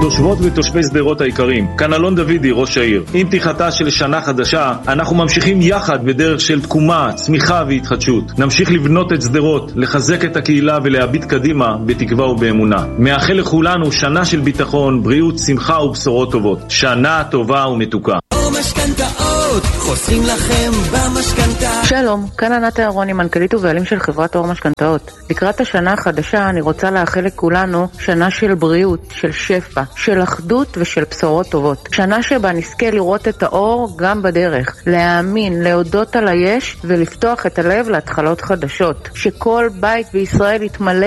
תושבות ותושבי שדרות היקרים, כאן אלון דוידי, ראש העיר. עם פתיחתה של שנה חדשה, אנחנו ממשיכים יחד בדרך של תקומה, צמיחה והתחדשות. נמשיך לבנות את שדרות, לחזק את הקהילה ולהביט קדימה בתקווה ובאמונה. מאחל לכולנו שנה של ביטחון, בריאות, שמחה ובשורות טובות. שנה טובה ומתוקה. משכנתאות, חוסכים לכם במשכנתה. שלום, כאן ענת אהרוני, מנכ"לית ובעלים של חברת אור משכנתאות. לקראת השנה החדשה אני רוצה לאחל לכולנו שנה של בריאות, של שפע, של אחדות ושל בשורות טובות. שנה שבה נזכה לראות את האור גם בדרך, להאמין, להודות על היש ולפתוח את הלב להתחלות חדשות. שכל בית בישראל יתמלא